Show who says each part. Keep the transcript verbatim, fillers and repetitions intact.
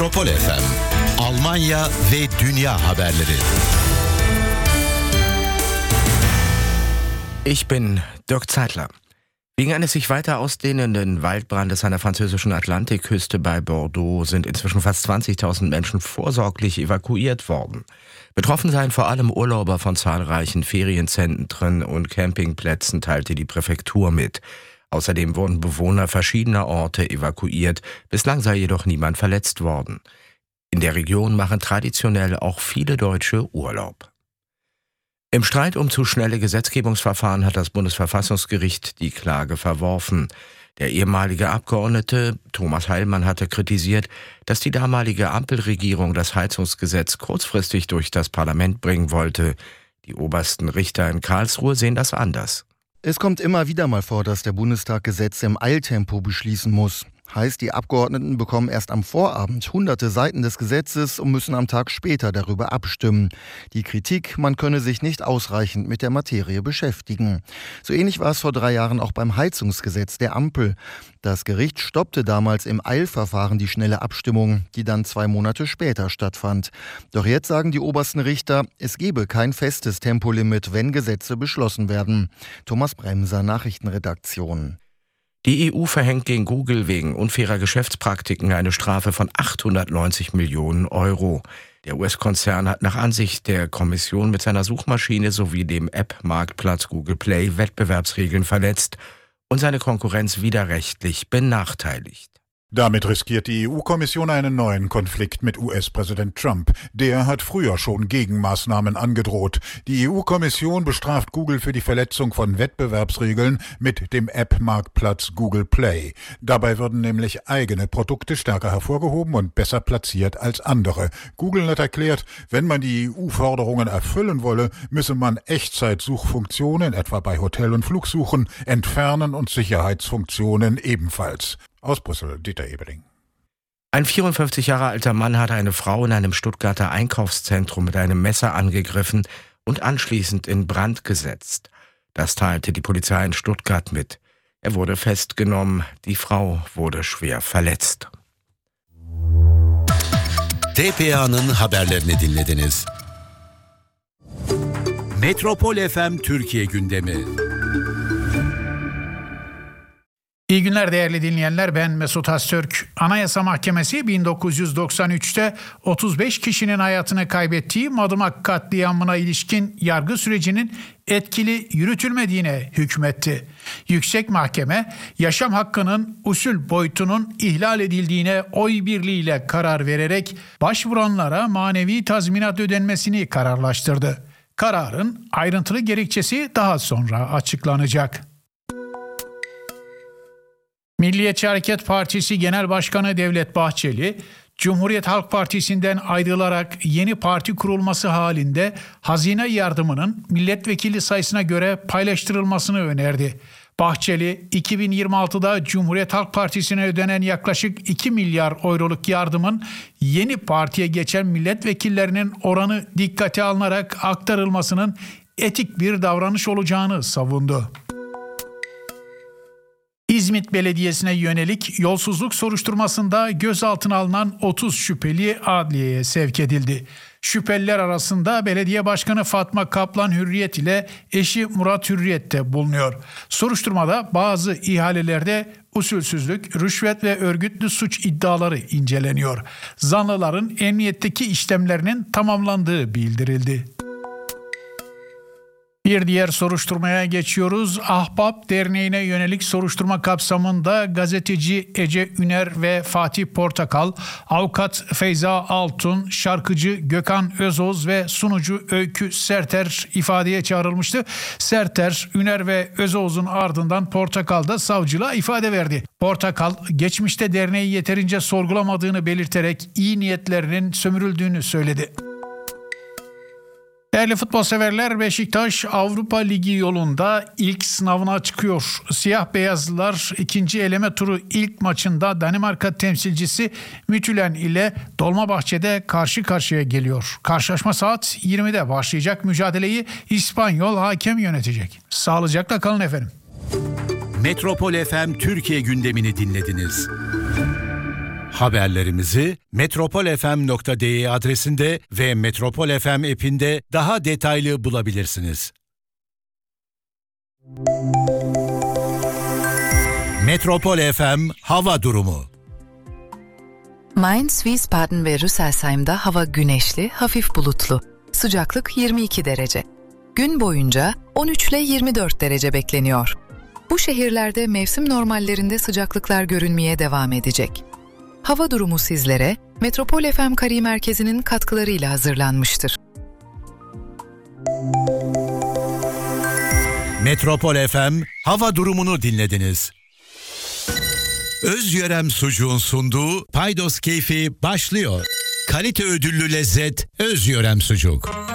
Speaker 1: Metropol F M, Almanya ve Dünya haberleri.
Speaker 2: Ich bin Dirk Zeitler. Wegen eines sich weiter ausdehnenden Waldbrandes an der französischen Atlantikküste bei Bordeaux sind inzwischen fast zwanzigtausend Menschen vorsorglich evakuiert worden. Betroffen seien vor allem Urlauber von zahlreichen Ferienzentren und Campingplätzen, teilte die Präfektur mit. Außerdem wurden Bewohner verschiedener Orte evakuiert. Bislang sei jedoch niemand verletzt worden. In der Region machen traditionell auch viele Deutsche Urlaub. Im Streit um zu schnelle Gesetzgebungsverfahren hat das Bundesverfassungsgericht die Klage verworfen. Der ehemalige Abgeordnete Thomas Heilmann hatte kritisiert, dass die damalige Ampelregierung das Heizungsgesetz kurzfristig durch das Parlament bringen wollte. Die obersten Richter in Karlsruhe sehen das anders.
Speaker 3: Es kommt immer wieder mal vor, dass der Bundestag Gesetze im Eiltempo beschließen muss. Heißt, die Abgeordneten bekommen erst am Vorabend hunderte Seiten des Gesetzes und müssen am Tag später darüber abstimmen. Die Kritik, man könne sich nicht ausreichend mit der Materie beschäftigen. So ähnlich war es vor drei Jahren auch beim Heizungsgesetz der Ampel. Das Gericht stoppte damals im Eilverfahren die schnelle Abstimmung, die dann zwei Monate später stattfand. Doch jetzt sagen die obersten Richter, es gebe kein festes Tempolimit, wenn Gesetze beschlossen werden. Thomas Bremser, Nachrichtenredaktion.
Speaker 2: Die E U verhängt gegen Google wegen unfairer Geschäftspraktiken eine Strafe von achthundertneunzig Millionen Euro. Der U S-Konzern hat nach Ansicht der Kommission mit seiner Suchmaschine sowie dem App-Marktplatz Google Play Wettbewerbsregeln verletzt und seine Konkurrenz widerrechtlich benachteiligt.
Speaker 4: Damit riskiert die E U-Kommission einen neuen Konflikt mit U S-Präsident Trump. Der hat früher schon Gegenmaßnahmen angedroht. Die E U-Kommission bestraft Google für die Verletzung von Wettbewerbsregeln mit dem App-Marktplatz Google Play. Dabei würden nämlich eigene Produkte stärker hervorgehoben und besser platziert als andere. Google hat erklärt, wenn man die E U-Forderungen erfüllen wolle, müsse man Echtzeitsuchfunktionen, etwa bei Hotel- und Flugsuchen, entfernen und Sicherheitsfunktionen ebenfalls. Aus Brüssel, Dieter Ebeling.
Speaker 2: Ein vierundfünfzig Jahre alter Mann hatte eine Frau in einem Stuttgarter Einkaufszentrum mit einem Messer angegriffen und anschließend in Brand gesetzt. Das teilte die Polizei in Stuttgart mit. Er wurde festgenommen, die Frau wurde schwer verletzt.
Speaker 1: T P A'nın haberlerini dinlediniz. Metropol F M Türkiye gündemi.
Speaker 5: İyi günler değerli dinleyenler, ben Mesut Öztürk. Anayasa Mahkemesi bin dokuz yüz doksan üçte otuz beş kişinin hayatını kaybettiği Madımak katliamına ilişkin yargı sürecinin etkili yürütülmediğine hükmetti. Yüksek Mahkeme, yaşam hakkının usul boyutunun ihlal edildiğine oy birliğiyle karar vererek başvuranlara manevi tazminat ödenmesini kararlaştırdı. Kararın ayrıntılı gerekçesi daha sonra açıklanacak. Milliyetçi Hareket Partisi Genel Başkanı Devlet Bahçeli, Cumhuriyet Halk Partisi'nden ayrılarak yeni parti kurulması halinde hazine yardımının milletvekili sayısına göre paylaştırılmasını önerdi. Bahçeli, iki bin yirmi altıda Cumhuriyet Halk Partisi'ne ödenen yaklaşık iki milyar euroluk yardımın yeni partiye geçen milletvekillerinin oranı dikkate alınarak aktarılmasının etik bir davranış olacağını savundu. İzmit Belediyesi'ne yönelik yolsuzluk soruşturmasında gözaltına alınan otuz şüpheli adliyeye sevk edildi. Şüpheliler arasında Belediye Başkanı Fatma Kaplan Hürriyet ile eşi Murat Hürriyet de bulunuyor. Soruşturmada bazı ihalelerde usulsüzlük, rüşvet ve örgütlü suç iddiaları inceleniyor. Zanlıların emniyetteki işlemlerinin tamamlandığı bildirildi. Bir diğer soruşturmaya geçiyoruz. Ahbap Derneği'ne yönelik soruşturma kapsamında gazeteci Ece Üner ve Fatih Portakal, avukat Feyza Altun, şarkıcı Gökhan Özoz ve sunucu Öykü Serter ifadeye çağrılmıştı. Serter, Üner ve Özoz'un ardından Portakal da savcılığa ifade verdi. Portakal, geçmişte derneği yeterince sorgulamadığını belirterek iyi niyetlerinin sömürüldüğünü söyledi. Değerli futbol severler, Beşiktaş Avrupa Ligi yolunda ilk sınavına çıkıyor. Siyah beyazlılar ikinci eleme turu ilk maçında Danimarka temsilcisi Midtjylland ile Dolmabahçe'de karşı karşıya geliyor. Karşılaşma saat yirmide başlayacak. Mücadeleyi İspanyol hakem yönetecek. Sağlıcakla kalın efendim.
Speaker 1: Metropol F M Türkiye gündemini dinlediniz.
Speaker 6: Haberlerimizi metropol f m nokta d e adresinde ve Metropol F M app'inde daha detaylı bulabilirsiniz. Metropol F M hava durumu.
Speaker 7: Mainz, Wiesbaden ve Rüsselsheim'da hava güneşli, hafif bulutlu. Sıcaklık yirmi iki derece. Gün boyunca on üç ile yirmi dört derece bekleniyor. Bu şehirlerde mevsim normallerinde sıcaklıklar görünmeye devam edecek. Hava durumu sizlere Metropol F M Kari Merkezi'nin katkılarıyla hazırlanmıştır.
Speaker 6: Metropol F M hava durumunu dinlediniz. Özyörem Sucuğun sunduğu Paydos Keyfi başlıyor. Kalite ödüllü lezzet Özyörem Sucuk.